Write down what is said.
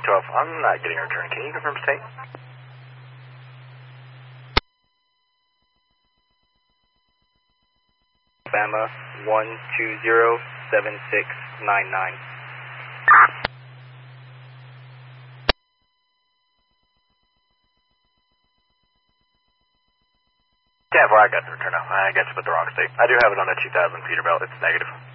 12, I'm not getting a return. Can you confirm state? Alabama 1207699. Yeah, well, I got the return now. I guess you put the wrong state. I do have it on a 2000 Peterbilt. It's negative.